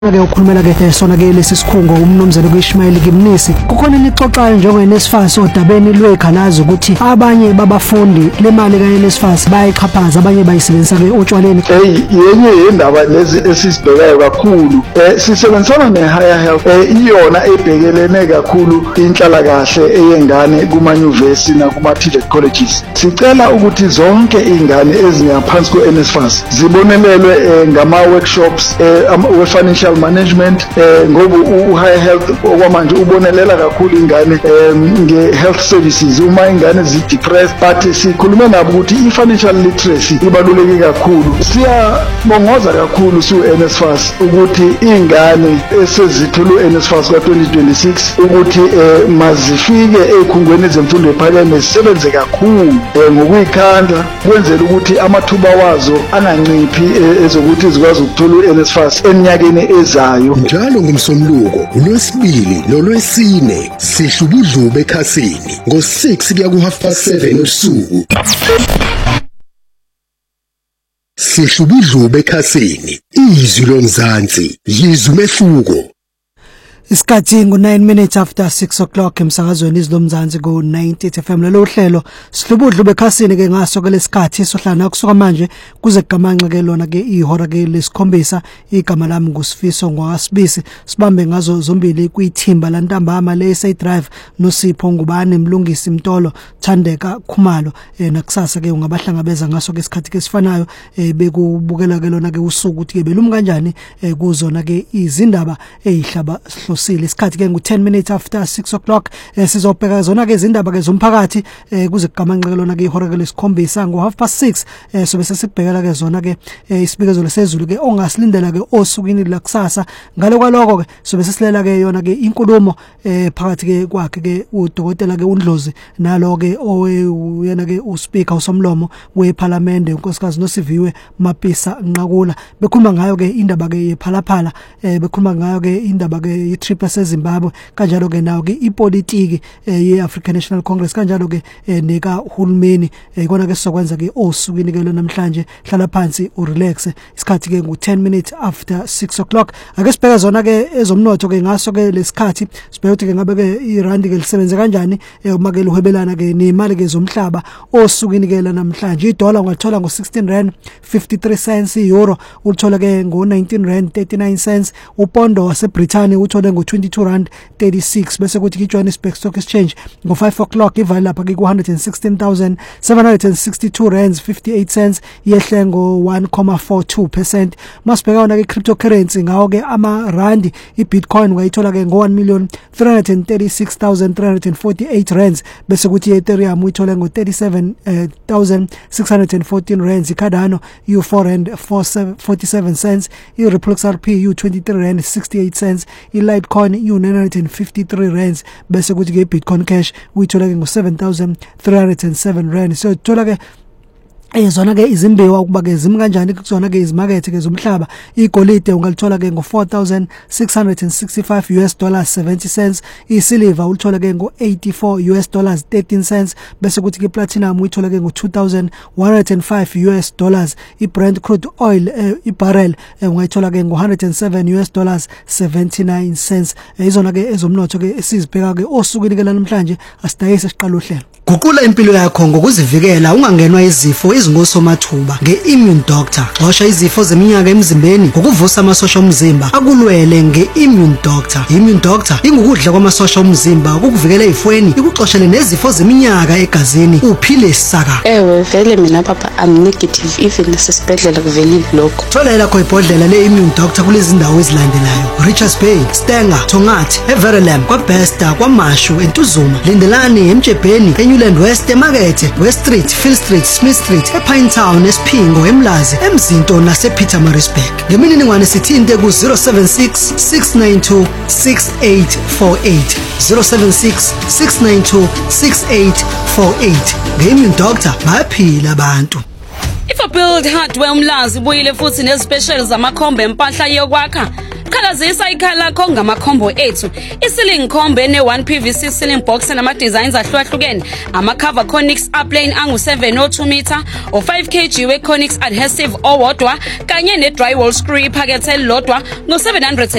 Ke ukhulumela ke sona ke lesi sikhungo umnomzana kuIsmail Gimnisi kukhona nixoxayo njengeNSFAS odabeni lwekhalazo ukuthi abanye babafundi le mali kaNSFAS bayiqhaphaza abanye bayisebenzisa ke otshwaleni. Yenye indaba lezi esisibhekayo kakhulu sisebenzisana neHigher Health iyona ebhekelene kakhulu inhlalakahle eyengane kuma university na kuma TVET colleges. Sicela ukuthi zonke izingane ezingaphansi kweNSFAS zibonelelwe ngama workshops we financial management ngoba uHigher Health okwamanje ubonelela kakhulu ingane nge-health services uma ingane zi-depressed, but sikhulume nabo ukuthi i-financial literacy ibaluleke kakhulu. Siyabongoza kakhulu su-NSFAS ukuthi ingane esezithola u-NSFAS ka-2026 ukuthi mazifike ey'khungweni zemfundo ephakeme zisebenze kakhulu ngokuyikhandla kwenzela ukuthi amathuba wazo anganciphi ezokuthi zikwazi ukuthola u-NSFAS eminyakeni ezayo. Njalo ngomsombuluko uLwesibili noLwesine sihlubudlube ekhasini ngo-6 kuya ku7:30 ebusuku. Sihlubudlube ekhasini izwi lomzansi yizwe umehluko. Isikhathi ngo9 minutes after 6 o'clock emsakazweni izilomzansi go 90 FM lelo hlelo sihlubudlu bekhasini ke ngaso ke lesikhathi sohlana kusuka manje kuze gamanxe ke lona ke ihora ke lesikhombisa igama lami nguSifiso ngwaSibisi sibambe ngazo zombili kuyithimba lantambama le Drive noSipho Ngubane Mlungisi Mtolo Thandeka Khumalo nakusasa ke ungabahlangabeza ngaso ke isikhathi ke sifanayo bekubukela ke lona ke usuku ukuthi ke belumi kanjani kuzona ke izindaba ezihlaba isikhathi ke ngu10 minutes after 6 o'clock sizobheka zona ke izindaba ke zomphakathi kuze kugamanxe lona ke ihora ke lesikhombisa ngo6:30 so bese sibhekela ke zona ke isibikezo lesezulu ke ongasilindela ke osukwini lakusasa ngalo kwaloko ke so bese silela ke yona ke inkulumo phakathi ke kwakhe ke uDokotela ke uNdlozi nalo ke oyena ke uSpeaker usomlomo weParliament unkosikazi noSiviwe Mapisa Nqakula bekhuluma ngayo ke indaba ke yephalaphala bekhuluma ngayo ke indaba ke trip eseZimbabwe kanjalo ke nawo ke ipolitiki yeAfrican National Congress kanjalo ke nika hulumeni ikona ke sizokwenza ke osukwini ke lo namhlanje hlala phansi urelax isikhathi ke ngu10 minutes after 6 o'clock ake sibheka zona ke ezomnotho ke ngaso ke lesikhathi sibheka ukuthi ke ngabe ke irandi ke lisebenza kanjani uma ke luhwebelana ke nemali ke zomhlaba osukwini ke la namhlanje iDollar ungathola ngo$16.53 euro uthola ke ngo$19.39 upondo waseBrithani uthola ngo$22.36 bese kuthi iJohannesburg Stock Exchange ngo5 o'clock ivalue lapha ke ku$116,762.58 yehle ngo1.42%. Masibheka wona ke cryptocurrency ngawo ke amarandi iBitcoin ungayithola ke ngo$1,336,348 bese kuthi iEthereum uyithola ngo$37,614 iCardano u$4.47 iRipple XRP u$23.68 iLitecoin u$953 bese kuthi ke Bitcoin Cash uyithola ke ngo$7,307 so thola ke zona ke izimbewu ukuba ke zimi kanjani kuzona ke izimakethe ke zomhlaba igolide ungalithola ke ngo$4,665.70 isiliver ulithola ke ngo$84.13 bese kuthi ke platinum uyithola ke ngo$2,105 iBrent crude oil ibarrel ungayithola ke ngo$107.79 izona ke ezomnotho ke esizibheka ke osukwini ke namhlanje asidayise siqala uhlelo. Guqula impilo yakho ngokuzivikela ungangenwa izifo izingosomathuba nge-Immune Doctor. Xosha izifo zeminyaka emzimbeni ngokuvusa amasosha omzimba akulwele nge-Immune Doctor. Immune Doctor ingukudla kwamasosha omzimba ukukuvikela ezifweni ikuxoshele nezifo zeminyaka egazini uphile saka. Ewe vele mina papa I'm negative even nasesibhedlela kuvelile lokho. Thola lakho ibhodlela le-Immune Doctor kulezi ndawo ezilandelayo: Richards Bay, Stenger, Tongathi, Everlam, kwaBesta, kwaMashu, eNtuzuma, Lindelani, eMtshebheni, eNewland West, eMakethe, West Street, Phil Street, Smith Street, ePinetown, eSphingo, eMlazi, eMzinto nasePietermaritzburg. Ngemininingwane sithinte ku-076 692 6848 076 692 6848. Nge-Immune Doctor bayaphila abantu. If a build hardware Umlazi buyile futhi nezipecial zamakhombe empahla yokwakha Qhalazisa ikhala lakho ngama-combo ethu. I-ceiling combo ene-1 PVC ceiling box nama-designs ahlukahlukene. Ama-cover Conix upplane angu-702 meter, o-5 kg we-Conix adhesive owodwa, kanye ne-drywall screw iphakethe elilodwa ngo-700